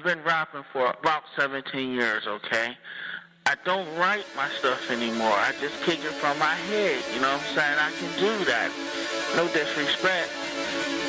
I've been rapping for about 17 years, okay? I don't write my stuff anymore. I just kick it from my head, you know what I'm saying? I can do that. No disrespect.